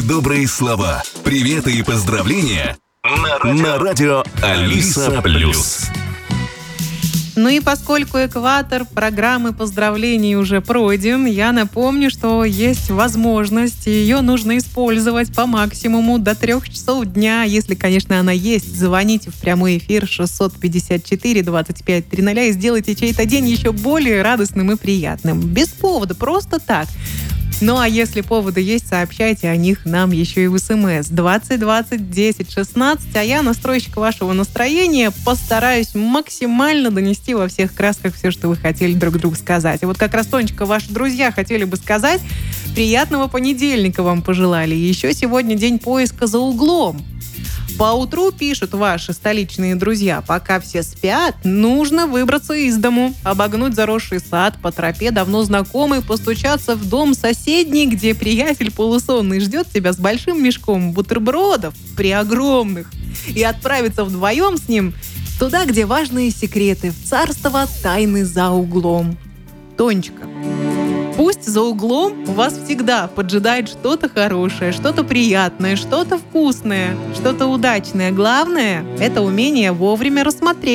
Добрые слова, приветы и поздравления на радио Алиса Плюс. Ну и поскольку экватор программы поздравлений уже пройден, я напомню, что есть возможность, ее нужно использовать по максимуму до 3 часов дня, если, конечно, она есть. Звоните в прямой эфир 654-25-00 и сделайте чей-то день еще более радостным и приятным. Без повода, просто так. Ну а если поводы есть, сообщайте о них нам еще и в СМС 20 20 10 16, а я, настройщик вашего настроения, постараюсь максимально донести во всех красках все, что вы хотели друг другу сказать. И вот как раз, Тонечка, ваши друзья хотели бы сказать, приятного понедельника вам пожелали. И еще сегодня день поиска за углом. Поутру, пишут ваши столичные друзья, пока все спят, нужно выбраться из дому, обогнуть заросший сад по тропе давно знакомый, постучаться в дом соседний, где приятель полусонный ждет тебя с большим мешком бутербродов, преогромных, и отправиться вдвоем с ним туда, где важные секреты, в царство тайны за углом. Тонечка, пусть за углом вас всегда поджидает что-то хорошее, что-то приятное, что-то вкусное, что-то удачное. Главное – это умение вовремя рассмотреть